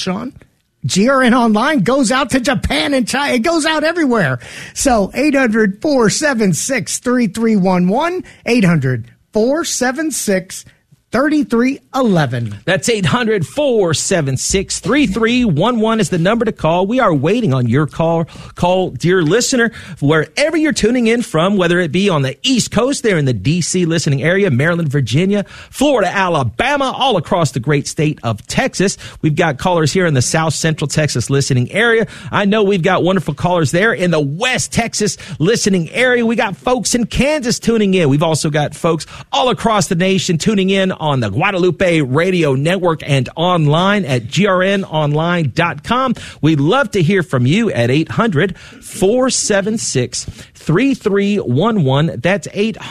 Sean? GRN Online goes out to Japan and China. It goes out everywhere. So 800-476-3311, 800-476-3311. That's 800-476-3311 is the number to call. We are waiting on your call. Call, dear listener, wherever you're tuning in from, whether it be on the East Coast there in the D.C. listening area, Maryland, Virginia, Florida, Alabama, all across the great state of Texas. We've got callers here in the South Central Texas listening area. I know we've got wonderful callers there in the West Texas listening area. We got folks in Kansas tuning in. We've also got folks all across the nation tuning in on the Guadalupe Radio Network and online at grnonline.com. We'd love to hear from you at 800-476-3311. That's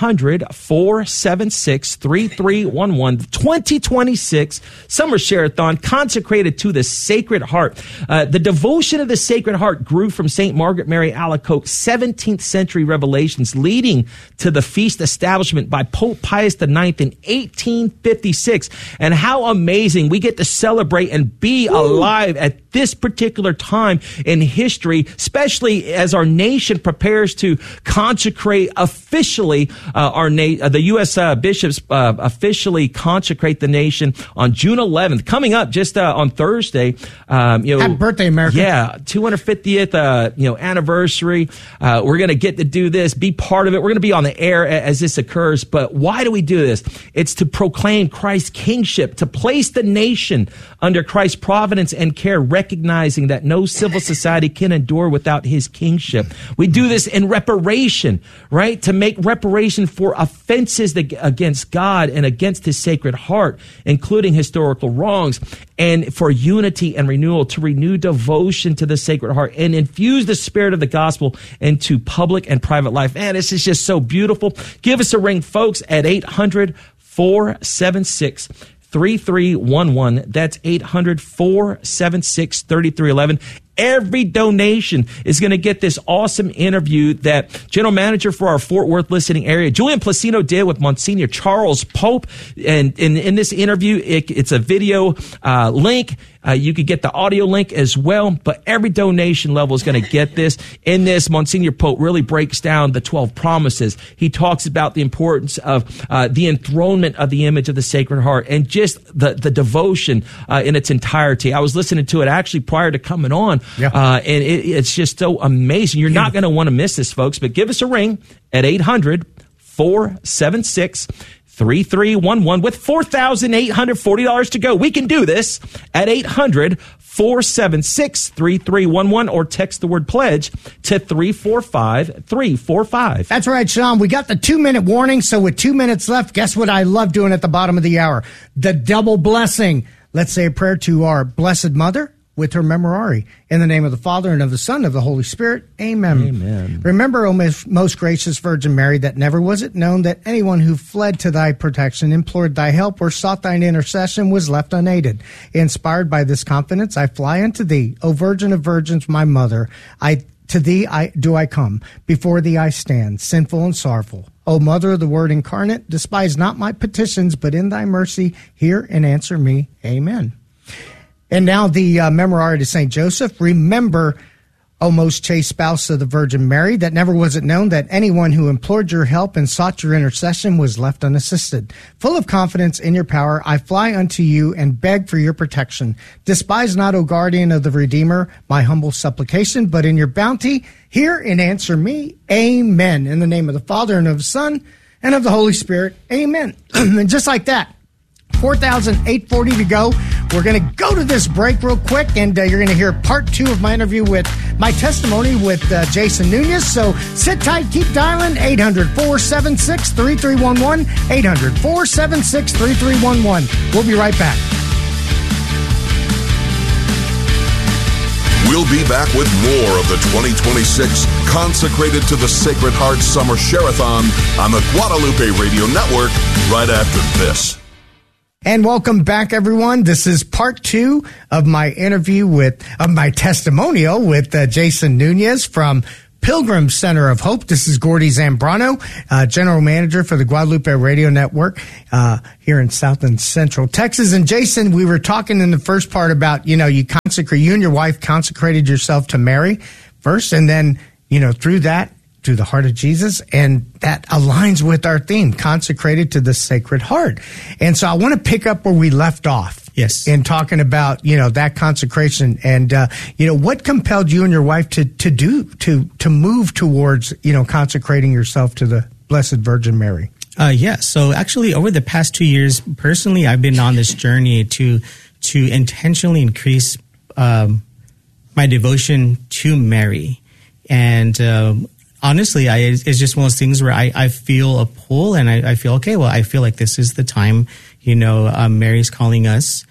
800-476-3311. 2026 Summer Share-a-thon consecrated to the Sacred Heart. The devotion of the Sacred Heart grew from St. Margaret Mary Alacoque's 17th century revelations, leading to the feast establishment by Pope Pius IX in 1856. And how amazing we get to celebrate and be alive at this particular time in history, especially as our nation prepares to consecrate officially the U.S. bishops officially consecrate the nation on June 11th, coming up just on Thursday. Happy birthday, America! Yeah, 250th anniversary. We're going to get to do this, be part of it. We're going to be on the air as this occurs. But why do we do this? It's to proclaim Christ's kingship, to place the nation under Christ's providence and care, recognizing that no civil society can endure without his kingship. We do this in reparation, right? To make reparation for offenses against God and against his Sacred Heart, including historical wrongs, and for unity and renewal, to renew devotion to the Sacred Heart and infuse the spirit of the gospel into public and private life. Man, this is just so beautiful. Give us a ring, folks, at 800-476-3311. That's 800-476-3311. Every donation is going to get this awesome interview that General Manager for our Fort Worth listening area, Julian Placino, did with Monsignor Charles Pope. And in this interview, it's a video link. You could get the audio link as well, but every donation level is going to get this. In this, Monsignor Pope really breaks down the 12 promises. He talks about the importance of the enthronement of the image of the Sacred Heart and just the devotion in its entirety. I was listening to it actually prior to coming on. Yeah. And it's just so amazing. You're not going to want to miss this, folks, but give us a ring at 800-476-3311 with $4,840 to go. We can do this at 800-476-3311 or text the word pledge to 345-345. That's right, Sean. We got the 2-minute warning. So with 2 minutes left, guess what I love doing at the bottom of the hour? The double blessing. Let's say a prayer to our Blessed Mother with her memorare. In the name of the Father, and of the Son, and of the Holy Spirit. Amen. Amen. Remember, O most gracious Virgin Mary, that never was it known that anyone who fled to thy protection, implored thy help, or sought thine intercession was left unaided. Inspired by this confidence, I fly unto thee, O Virgin of Virgins, my Mother. To thee do I come. Before thee I stand, sinful and sorrowful. O Mother of the Word incarnate, despise not my petitions, but in thy mercy hear and answer me. Amen. And now the memorare to St. Joseph. Remember, O most chaste spouse of the Virgin Mary, that never was it known that anyone who implored your help and sought your intercession was left unassisted. Full of confidence in your power, I fly unto you and beg for your protection. Despise not, O guardian of the Redeemer, my humble supplication, but in your bounty, hear and answer me. Amen. In the name of the Father, and of the Son, and of the Holy Spirit. Amen. And just like that, 4,840 to go. We're going to go to this break real quick, and you're going to hear part 2 of my interview with my testimony with Jason Nunez. So sit tight, keep dialing, 800-476-3311, 800-476-3311. We'll be right back. We'll be back with more of the 2026 Consecrated to the Sacred Heart Summer Share-a-thon on the Guadalupe Radio Network right after this. And welcome back, everyone. This is part 2 of my interview my testimonial with Jason Nunez from Pilgrim Center of Hope. This is Gordy Zambrano, General Manager for the Guadalupe Radio Network here in South and Central Texas. And Jason, we were talking in the first part about, you and your wife consecrated yourself to Mary first, and then, through that, to the heart of Jesus, and that aligns with our theme, consecrated to the Sacred Heart. And so I want to pick up where we left off. Yes. In talking about, that consecration and, what compelled you and your wife to move towards, consecrating yourself to the Blessed Virgin Mary? So actually over the past 2 years, personally, I've been on this journey to intentionally increase, my devotion to Mary. And, honestly, it's just one of those things where I feel a pull, and I feel, okay, well, I feel like this is the time, Mary's calling us.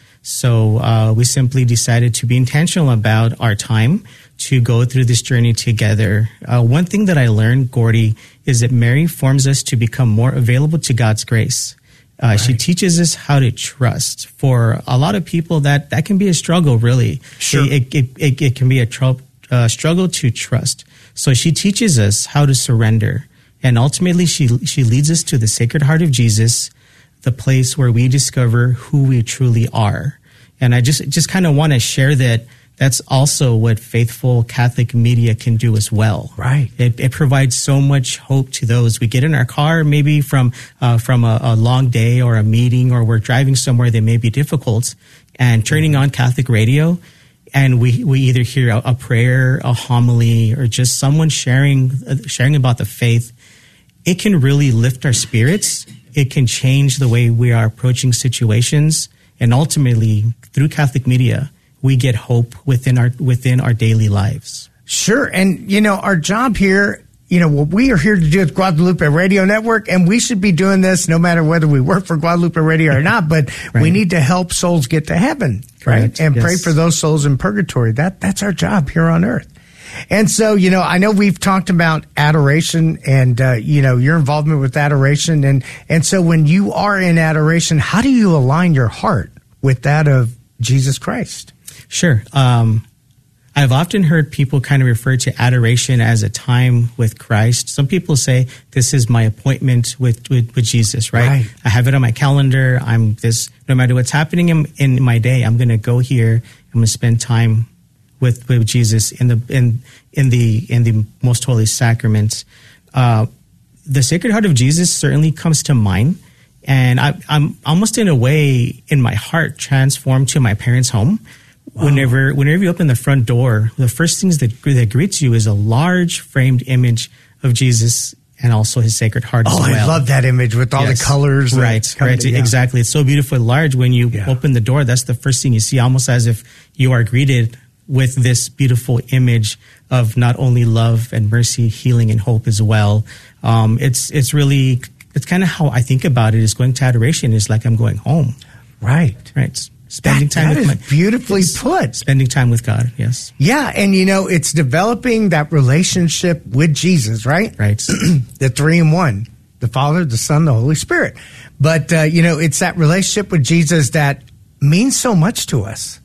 So we simply decided to be intentional about our time to go through this journey together. One thing that I learned, Gordy, is that Mary forms us to become more available to God's grace. Right. She teaches us how to trust. For a lot of people, that can be a struggle, really. Sure. It can be a struggle to trust. So she teaches us how to surrender. And ultimately, she leads us to the Sacred Heart of Jesus, the place where we discover who we truly are. And I just kind of want to share that that's also what faithful Catholic media can do as well. Right. It provides so much hope to those. We get in our car maybe from a long day or a meeting, or we're driving somewhere that may be difficult, and turning on Catholic radio, and we either hear a prayer, a homily, or just someone sharing about the faith. It can really lift our spirits. It can change the way we are approaching situations. And ultimately, through Catholic media, we get hope within our daily lives. Sure. And, our job here, what we are here to do with Guadalupe Radio Network, and we should be doing this no matter whether we work for Guadalupe Radio or not, but right. We need to help souls get to heaven, right? And pray for those souls in purgatory. That's our job here on earth. And so, I know we've talked about adoration and, your involvement with adoration. And so when you are in adoration, how do you align your heart with that of Jesus Christ? Sure. I've often heard people kind of refer to adoration as a time with Christ. Some people say this is my appointment with Jesus, right? I have it on my calendar. No matter what's happening in my day, I'm going to go here. I'm going to spend time with Jesus in the most holy sacrament. The Sacred Heart of Jesus certainly comes to mind, and I'm almost in a way in my heart transformed to my parents' home. Wow. Whenever you open the front door, the first things that greets you is a large framed image of Jesus and also his Sacred Heart as well. I love that image with all the colors. Right. Exactly. It's so beautiful and large. When you open the door, that's the first thing you see, almost as if you are greeted with this beautiful image of not only love and mercy, healing and hope as well. It's kind of how I think about it, is going to adoration is like I'm going home. Right. Spending time with that is beautifully put. Spending time with God, yes. Yeah, and it's developing that relationship with Jesus, right? Right. The 3 in 1, the Father, the Son, the Holy Spirit. But, it's that relationship with Jesus that means so much to us,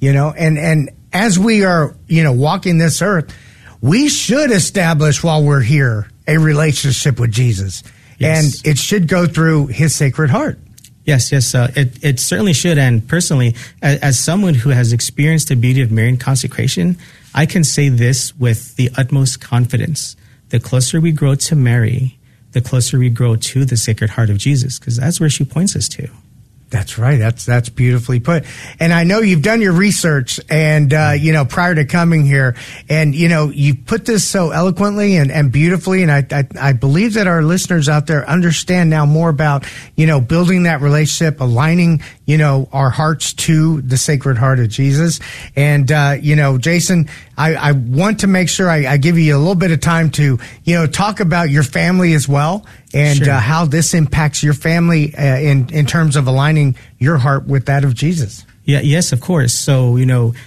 and as we are, walking this earth, we should establish while we're here a relationship with Jesus. Yes. And it should go through his Sacred Heart. Yes. It certainly should. And personally, as someone who has experienced the beauty of Marian consecration, I can say this with the utmost confidence. The closer we grow to Mary, the closer we grow to the Sacred Heart of Jesus, because that's where she points us to. That's right. That's beautifully put. And I know you've done your research and, prior to coming here, and, you put this so eloquently and beautifully. And I believe that our listeners out there understand now more about, building that relationship, aligning, our hearts to the Sacred Heart of Jesus. And, Jason, I want to make sure I give you a little bit of time to, talk about your family as well, and sure. How this impacts your family in terms of aligning your heart with that of Jesus. Yeah, yes, of course. So,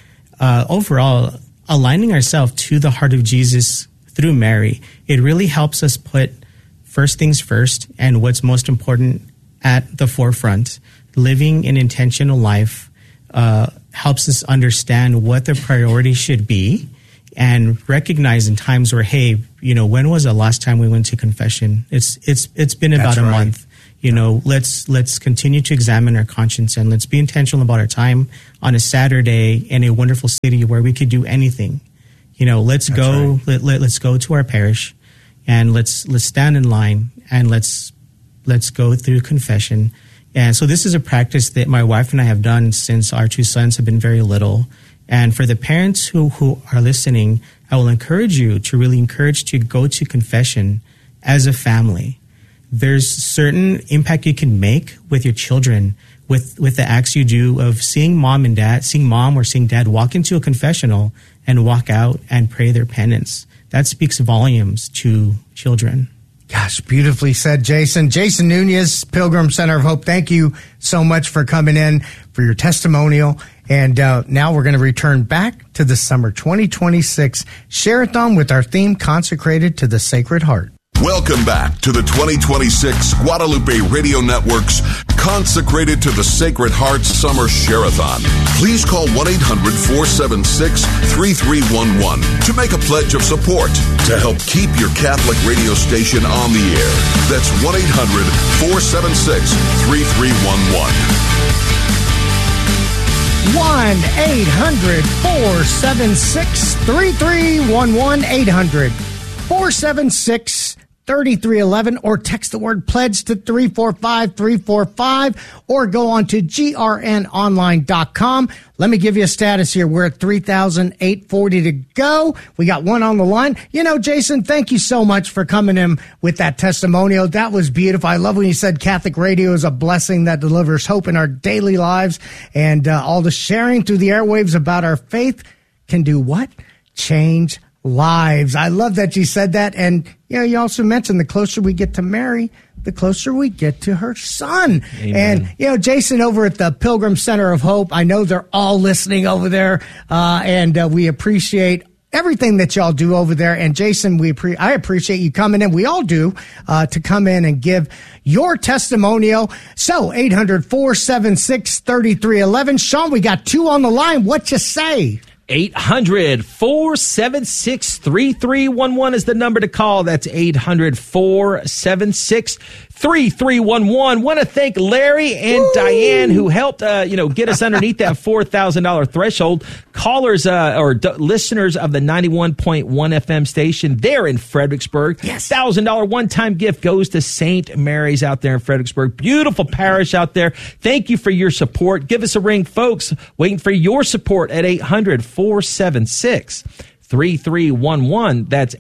overall, aligning ourselves to the heart of Jesus through Mary, it really helps us put first things first and what's most important at the forefront. Living an intentional life helps us understand what the priority should be, and recognizing times where, hey, when was the last time we went to confession? It's been about a month. Let's continue to examine our conscience, and let's be intentional about our time on a Saturday in a wonderful city where we could do anything. Let's go. Right. Let's go to our parish, and let's stand in line, and let's go through confession. And so this is a practice that my wife and I have done since our two sons have been very little. And for the parents who are listening, I will encourage you to go to confession as a family. There's certain impact you can make with your children with the acts you do of seeing mom or seeing dad walk into a confessional and walk out and pray their penance. That speaks volumes to children. Gosh, beautifully said, Jason. Jason Nunez, Pilgrim Center of Hope, thank you so much for coming in, for your testimonial. And now we're going to return back to the summer 2026 Share-a-thon with our theme consecrated to the Sacred Heart. Welcome back to the 2026 Guadalupe Radio Network's Consecrated to the Sacred Heart Summer Share-a-thon. Please call 1-800-476-3311 to make a pledge of support to help keep your Catholic radio station on the air. That's 1-800-476-3311. 1-800-476-3311. 800-476-3311, or text the word pledge to 345-345, or go on to grnonline.com. Let me give you a status here. We're at 3,840 to go. We got one on the line. Jason, thank you so much for coming in with that testimonial. That was beautiful. I love when you said Catholic radio is a blessing that delivers hope in our daily lives, and all the sharing through the airwaves about our faith can do what? Change lives. I love that you said that. And, you also mentioned the closer we get to Mary, the closer we get to her son. Amen. And, Jason over at the Pilgrim Center of Hope, I know they're all listening over there. And we appreciate everything that y'all do over there. And Jason, I appreciate you coming in. We all do, to come in and give your testimonial. So 800-476-3311. Sean, we got two on the line. What you say? 800-476-3311 is the number to call. That's 800-476-3311. Want to thank Larry and Diane, who helped, get us underneath that $4,000 threshold. Callers, listeners of the 91.1 FM station there in Fredericksburg. Yes. $1,000 one-time gift goes to St. Mary's out there in Fredericksburg. Beautiful parish out there. Thank you for your support. Give us a ring, folks. Waiting for your support at 800-476-3311. That's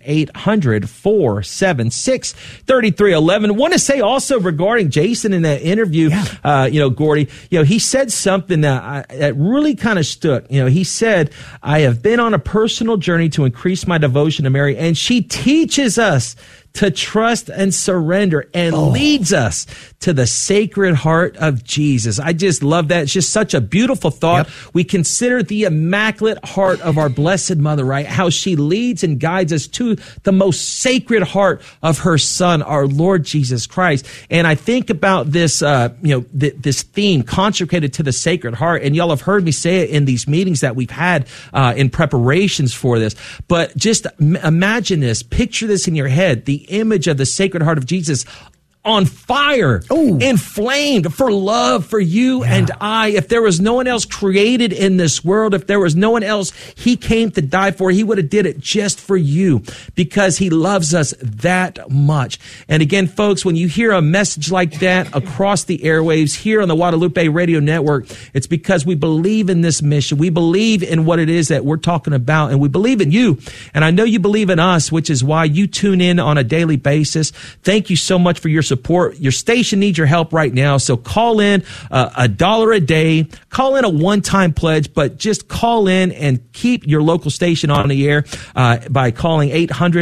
800-476-3311. Want to say also regarding Jason in that interview, Gordy, he said something that really kind of stuck. He said, I have been on a personal journey to increase my devotion to Mary, and she teaches us to trust and surrender and leads us to the Sacred Heart of Jesus. I just love that. It's just such a beautiful thought. Yep. We consider the Immaculate Heart of our Blessed Mother, right? How she leads and guides us to the most sacred heart of her Son, our Lord Jesus Christ. And I think about this, this theme, consecrated to the Sacred Heart. And y'all have heard me say it in these meetings that we've had in preparations for this. But just imagine this, picture this in your head, the image of the Sacred Heart of Jesus on fire, inflamed for love for you and I. If there was no one else created in this world, if there was no one else he came to die for, he would have did it just for you because he loves us that much. And again, folks, when you hear a message like that across the airwaves here on the Guadalupe Radio Network, it's because we believe in this mission. We believe in what it is that we're talking about, and we believe in you. And I know you believe in us, which is why you tune in on a daily basis. Thank you so much for your support. Your station needs your help right now. So call in $1 a day, call in a one-time pledge, but just call in and keep your local station on the air by calling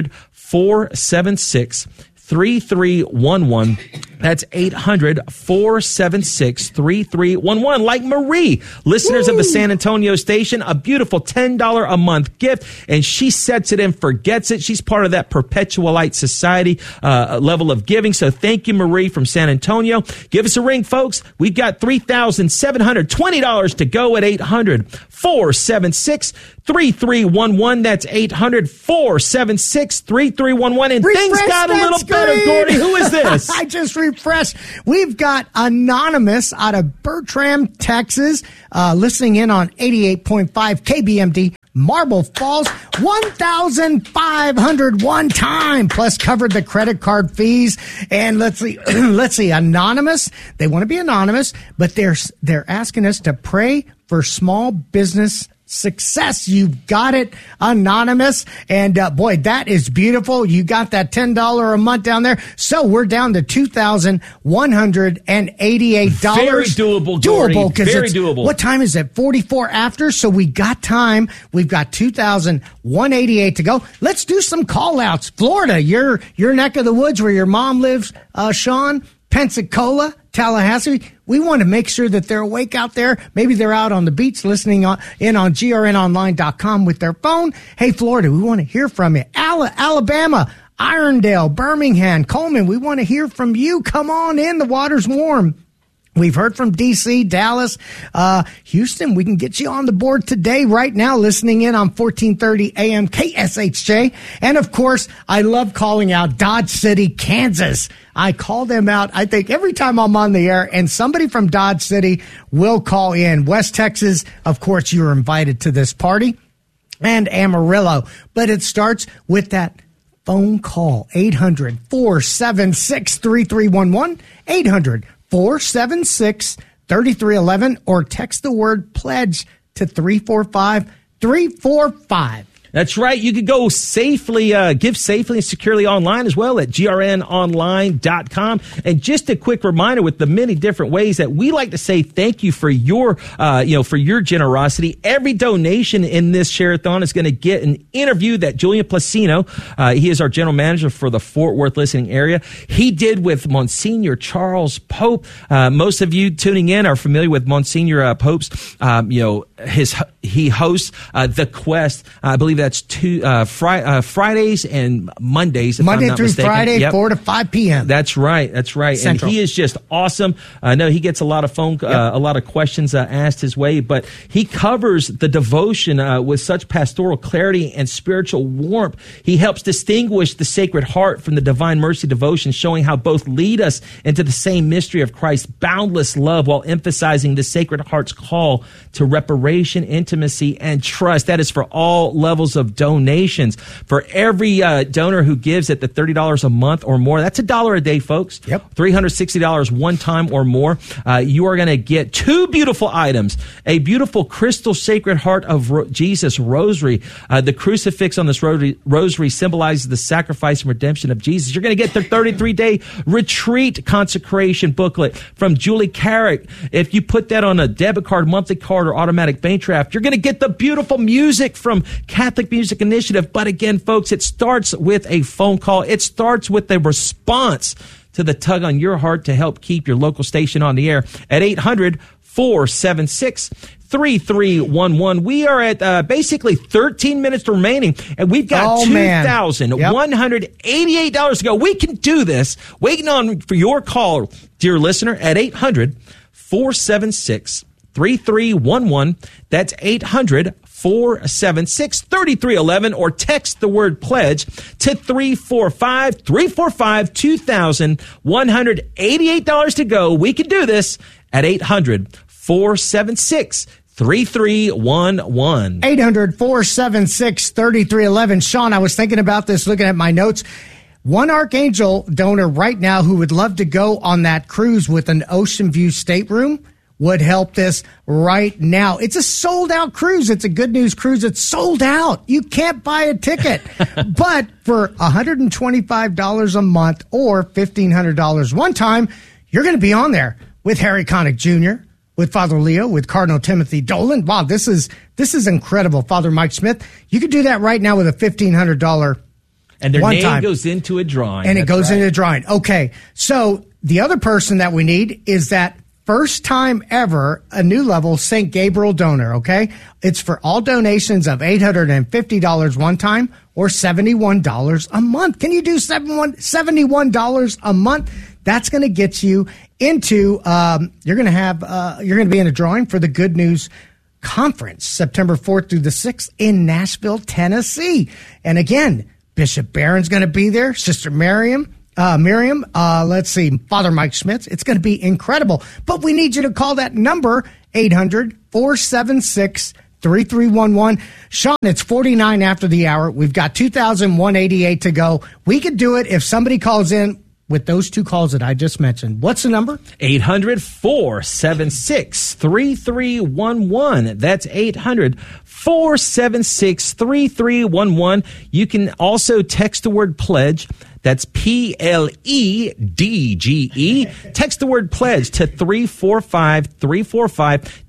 800-476-3311. That's 800-476-3311. Like Marie, listeners of the San Antonio station, a beautiful $10 a month gift, and she sets it and forgets it. She's part of that Perpetualite Society level of giving. So thank you, Marie from San Antonio. Give us a ring, folks. We've got $3,720 to go at 800-476-3311. 800-476-3311. That's 800-476-3311. And Refresh things got a little screen. better, Gordy. Who is this? I just refreshed. We've got Anonymous out of Bertram, Texas, listening in on 88.5 KBMD. Marble Falls, 1,501 time, plus covered the credit card fees. And let's see, Anonymous. They want to be anonymous, but they're asking us to pray for small business success. You've got it, Anonymous. And boy, that is beautiful. You got that $10 a month down there. So we're down to $2,188. Very doable, Gordy. Very doable. What time is it? 44 after. So we got time. We've got $2,188 to go. Let's do some call outs. Florida, your neck of the woods where your mom lives, Sean. Pensacola, Tallahassee. We want to make sure that they're awake out there. Maybe they're out on the beach listening in on grnonline.com with their phone. Hey, Florida, we want to hear from you. Alabama, Irondale, Birmingham, Coleman, we want to hear from you. Come on in. The water's warm. We've heard from D.C., Dallas, Houston. We can get you on the board today, right now, listening in on 1430 AM KSHJ. And, of course, I love calling out Dodge City, Kansas. I call them out, I think, every time I'm on the air, and somebody from Dodge City will call in. West Texas, of course, you're invited to this party, and Amarillo. But it starts with that phone call, 800-476-3311, 800-476-3311, or text the word pledge to 345-345. That's right. You could go safely, give safely and securely online as well at grnonline.com. And just a quick reminder with the many different ways that we like to say thank you for your, for your generosity. Every donation in this share-a-thon is going to get an interview that Julian Placino, he is our general manager for the Fort Worth listening area, he did with Monsignor Charles Pope. Most of you tuning in are familiar with Monsignor Pope's, he hosts The Quest. I believe that's Fridays and Mondays. Monday through mistaken. Friday, 4 to 5 p.m. That's right. Central. And he is just awesome. I know he gets a lot of a lot of questions asked his way, but he covers the devotion with such pastoral clarity and spiritual warmth. He helps distinguish the Sacred Heart from the Divine Mercy devotion, showing how both lead us into the same mystery of Christ's boundless love while emphasizing the Sacred Heart's call to reparation, intimacy, and trust. That is for all levels of donations. For every donor who gives at the $30 a month or more, that's $1 a day, folks. Yep. $360 one time or more. You are going to get two beautiful items: a beautiful crystal Sacred Heart of Jesus rosary. The crucifix on this rosary symbolizes the sacrifice and redemption of Jesus. You're going to get the 33-day retreat consecration booklet from Julie Carrick. If you put that on a debit card, monthly card, or automatic bank draft, you're going to get the beautiful music from Catholic Music Initiative. But again, folks, it starts with a phone call. It starts with a response to the tug on your heart to help keep your local station on the air at 800-476-3311. We are at basically 13 minutes remaining, and we've got $2,188 to go. We can do this. Waiting on for your call, dear listener, at 800-476-3311. That's 800-476-3311, or text the word pledge to 345-345. $2,188 to go. We can do this at 800-476-3311. 800-476-3311. Sean, I was thinking about this, looking at my notes. One Archangel donor right now who would love to go on that cruise with an ocean view stateroom would help this right now. It's a sold-out cruise. It's a Good News cruise. It's sold out. You can't buy a ticket. But for $125 a month or $1,500 one time, you're going to be on there with Harry Connick Jr., with Father Leo, with Cardinal Timothy Dolan. Wow, this is incredible. Father Mike Smith, you could do that right now with a $1,500 and their one name time. Goes into a drawing. And it goes into a drawing. Okay, so the other person that we need is that first time ever, a new level St. Gabriel donor, okay? It's for all donations of $850 one time or $71 a month. Can you do $71 a month? That's going to get you into, you're going to be in a drawing for the Good News Conference, September 4th through the 6th in Nashville, Tennessee. And again, Bishop Barron's going to be there, Sister Miriam, let's see, Father Mike Schmitz. It's going to be incredible. But we need you to call that number, 800-476-3311. Sean, it's 49 after the hour. We've got 2,188 to go. We could do it if somebody calls in with those two calls that I just mentioned. What's the number? 800-476-3311. That's 800-476-3311. You can also text the word pledge. That's PLEDGE. Text the word pledge to 345-345.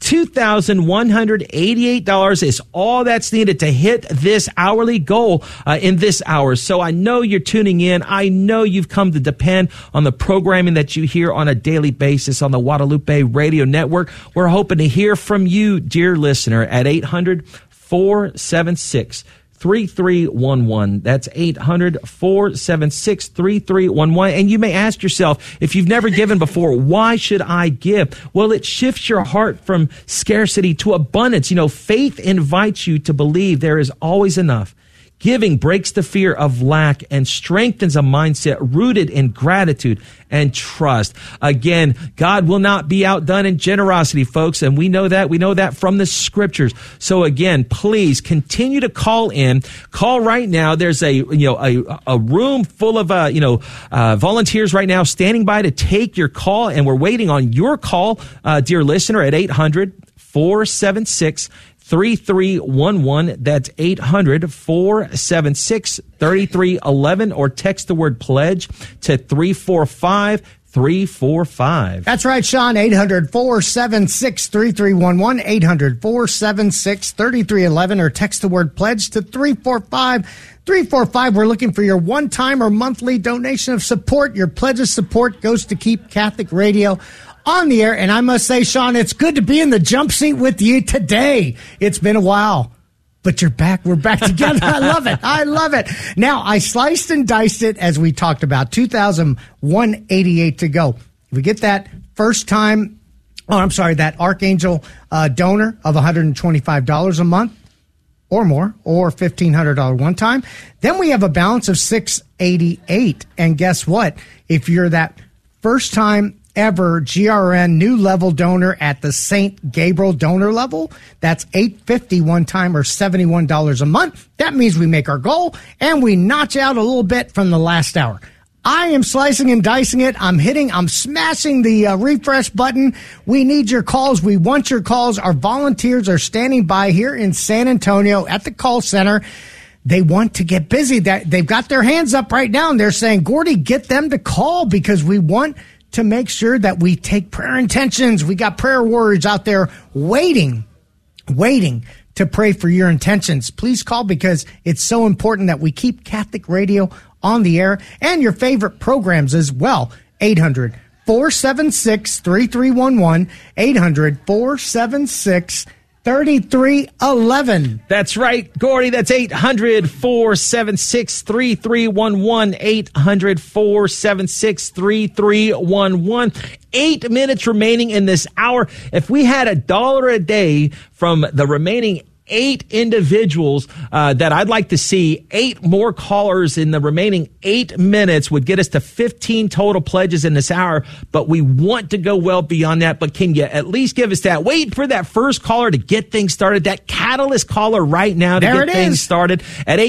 $2,188 is all that's needed to hit this hourly goal in this hour. So I know you're tuning in. I know you've come to depend on the programming that you hear on a daily basis on the Guadalupe Radio Network. We're hoping to hear from you, dear listener, at 800-476-3311. That's 800-476-3311. And you may ask yourself, if you've never given before, why should I give? Well, it shifts your heart from scarcity to abundance. You know, faith invites you to believe there is always enough. Giving breaks the fear of lack and strengthens a mindset rooted in gratitude and trust. Again, God will not be outdone in generosity, folks, and we know that. We know that from the scriptures. So again, please continue to call in. Call right now. There's a room full of volunteers right now standing by to take your call, and we're waiting on your call, dear listener, at 800-476-3311. That's 800-476-3311, or text the word pledge to 345-345. That's right, Sean. 800-476-3311, 800-476-3311, or text the word pledge to 345-345. We're looking for your one-time or monthly donation of support. Your pledge of support goes to keep Catholic Radio on the air. And I must say, Sean, it's good to be in the jump seat with you today. It's been a while, but you're back. We're back together. I love it. I love it. Now, I sliced and diced it as we talked about. 2,188 to go. We get that that Archangel donor of $125 a month or more, or $1,500 one time. Then we have a balance of $688. And guess what? If you're that first time ever GRN new level donor at the St. Gabriel donor level, that's $850 one time, or $71 a month. That means we make our goal and we notch out a little bit from the last hour. I am slicing and dicing it. I'm smashing the refresh button. We need your calls. We want your calls. Our volunteers are standing by here in San Antonio at the call center. They want to get busy. They've got their hands up right now, and they're saying, Gordy, get them to call, because we want to make sure that we take prayer intentions. We got prayer warriors out there waiting to pray for your intentions. Please call, because it's so important that we keep Catholic Radio on the air and your favorite programs as well. 800-476-3311, 800-476-3311. That's right, Gordy. That's 800-476-3311, 800-476-3311. 8 minutes remaining in this hour. If we had $1 a day from the remaining 8 individuals that I'd like to see, 8 more callers in the remaining 8 minutes would get us to 15 total pledges in this hour. But we want to go well beyond that. But can you at least give us that? Wait for that first caller to get things started. That catalyst caller right now to get things started at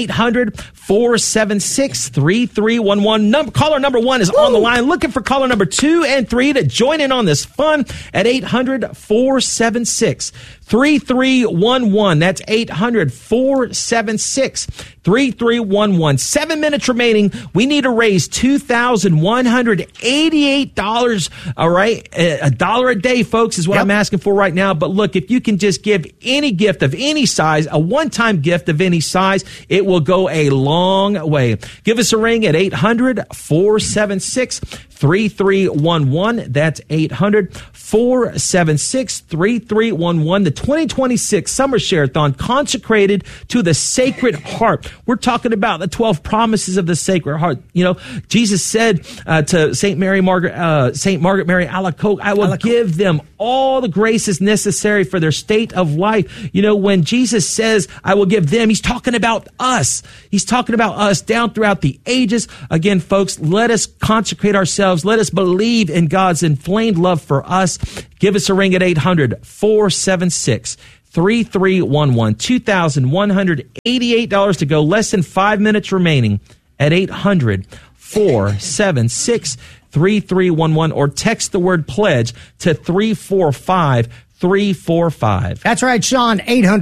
800-476-3311. Caller number 1 is on the line. Looking for caller number 2 and 3 to join in on this fun at 800-476-3311. That's 800-476-3311. 7 minutes remaining. We need to raise $2,188. All right. $1 a day, folks, is what I'm asking for right now. But look, if you can just give any gift of any size, a one-time gift of any size, it will go a long way. Give us a ring at 800-476-3311. 800-476-3311. That's 800-476-3311. The 2026 Summer Share-a-thon consecrated to the Sacred Heart. We're talking about the 12 promises of the Sacred Heart. You know, Jesus said to Saint Margaret Mary Alacoque, I will give them all the graces necessary for their state of life. You know, when Jesus says, I will give them, he's talking about us. He's talking about us down throughout the ages. Again, folks, let us consecrate ourselves. Let us believe in God's inflamed love for us. Give us a ring at 800-476-3311. $2,188 to go. Less than 5 minutes remaining at 800-476-3311, or text the word pledge to 345-345. That's right, Sean.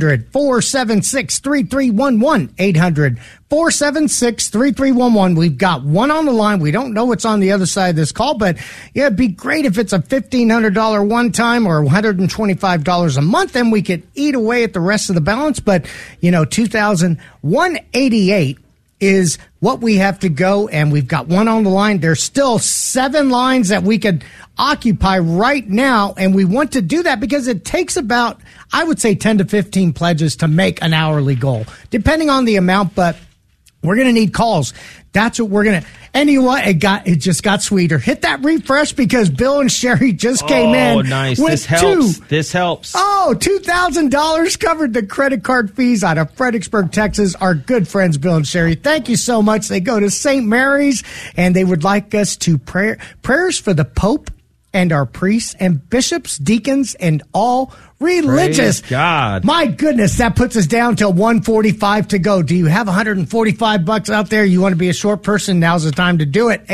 800-476-3311. 800-476-3311. We've got one on the line. We don't know what's on the other side of this call, but yeah, it'd be great if it's a $1,500 one time or $125 a month, and we could eat away at the rest of the balance. But, you know, $2,188 is what we have to go, and we've got one on the line. There's still 7 lines that we could occupy right now, and we want to do that because it takes about, I would say, 10 to 15 pledges to make an hourly goal, depending on the amount, but we're going to need calls. That's what we're going to. And you know what? It just got sweeter. Hit that refresh because Bill and Sherry just came in. Oh, nice. With this helps. This helps. Oh, $2,000 covered the credit card fees out of Fredericksburg, Texas. Our good friends, Bill and Sherry. Thank you so much. They go to St. Mary's, and they would like us to prayers for the Pope and our priests and bishops, deacons, and all religious. Praise God. My goodness, that puts us down to $145 to go. Do you have $145 out there? You want to be a short person? Now's the time to do it.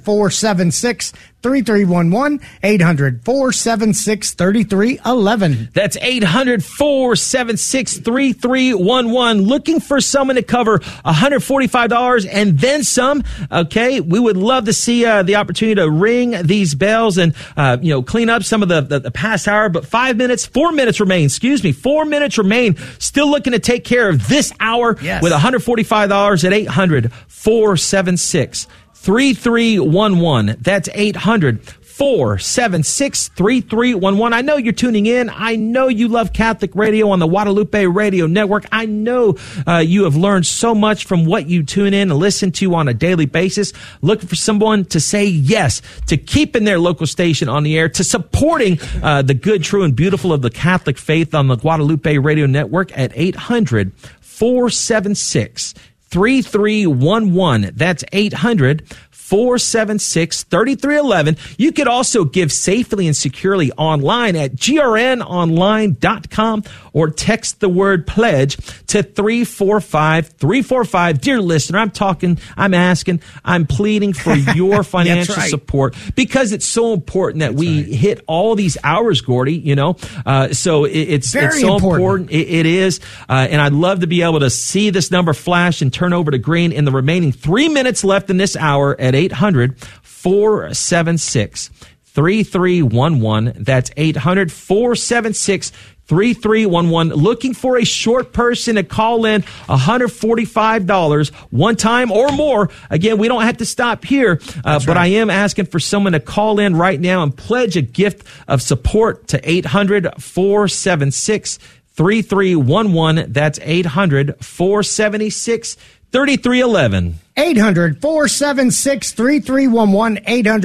800-476-3311. 800-476-3311. That's 800-476-3311. Looking for someone to cover $145 and then some. Okay, we would love to see the opportunity to ring these bells and clean up some of the past hour. But 4 minutes remain. 4 minutes remain. Still looking to take care of this hour with $145 at 800-476-3311. That's 800-476-3311. I know you're tuning in. I know you love Catholic radio on the Guadalupe Radio Network. I know you have learned so much from what you tune in and listen to on a daily basis. Looking for someone to say yes to keeping their local station on the air, to supporting the good, true, and beautiful of the Catholic faith on the Guadalupe Radio Network at 800-476-3311. That's 800-476-3311. You could also give safely and securely online at grnonline.com or text the word pledge to 345-345. Dear listener, I'm asking, I'm pleading for your financial support because it's so important that we hit all these hours, Gordy, so it's so important. It is. And I'd love to be able to see this number flash and turn over to green in the remaining 3 minutes left in this hour at 800-476-3311. That's 800-476-3311. Looking for a short person to call in, $145 one time or more. Again, we don't have to stop here, but I am asking for someone to call in right now and pledge a gift of support to 800-476-3311. That's 800-476-3311. 800-476-3311.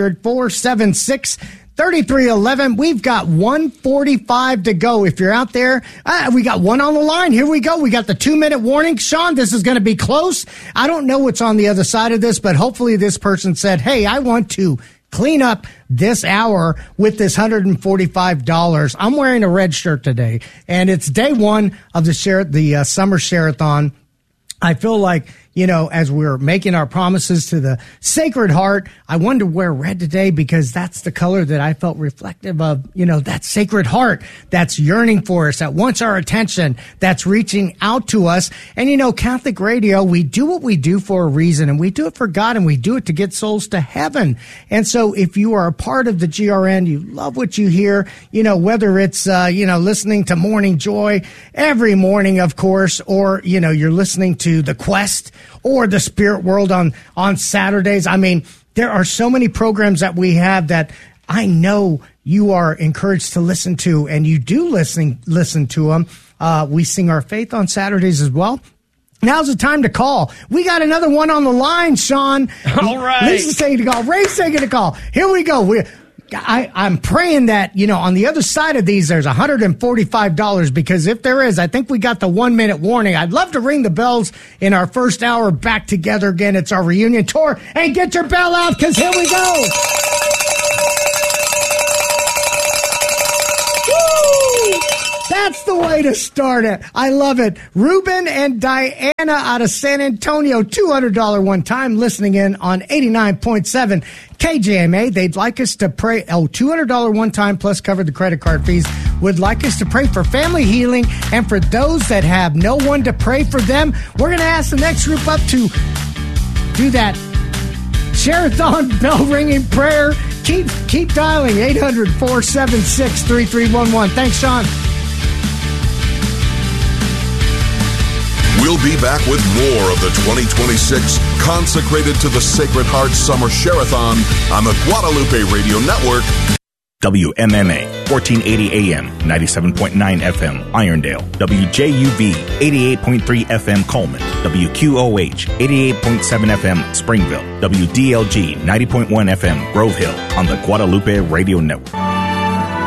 800-476-3311. We've got $145 to go. If you're out there, we got one on the line. Here we go. We got the 2-minute warning. Sean, this is going to be close. I don't know what's on the other side of this, but hopefully this person said, hey, I want to clean up this hour with this $145. I'm wearing a red shirt today, and it's day one of the Summer Share-a-thon. I feel like, as we're making our promises to the Sacred Heart, I wanted to wear red today because that's the color that I felt reflective of, that Sacred Heart that's yearning for us, that wants our attention, that's reaching out to us. And, Catholic radio, we do what we do for a reason, and we do it for God, and we do it to get souls to heaven. And so if you are a part of the GRN, you love what you hear, whether it's, listening to Morning Joy every morning, of course, or, you're listening to The Quest or the Spirit World on Saturdays. I mean, There are so many programs that we have that I know you are encouraged to listen to, and you do listen to them. We sing our faith on Saturdays as well. Now's the time to call. We got another one on the line, Sean. All right. Lisa's taking a call. Ray's taking a call. Here we go. I'm praying that, on the other side of these, there's $145, because if there is, I think we got the 1 minute warning. I'd love to ring the bells in our first hour back together again. It's our reunion tour. And get your bell out, because here we go. Woo! That's the way to start it. I love it. Ruben and Diana out of San Antonio, $200 one time, listening in on 89.7 KJMA. They'd like us to pray. $200 one time plus cover the credit card fees. Would like us to pray for family healing and for those that have no one to pray for them. We're going to ask the next group up to do that Sherathon bell ringing prayer. Keep dialing 800-476-3311. Thanks, Sean. We'll be back with more of the 2026 Consecrated to the Sacred Heart Summer Sherathon on the Guadalupe Radio Network. WMMA, 1480 AM, 97.9 FM, Irondale. WJUV, 88.3 FM, Coleman. WQOH, 88.7 FM, Springville. WDLG, 90.1 FM, Grove Hill, on the Guadalupe Radio Network.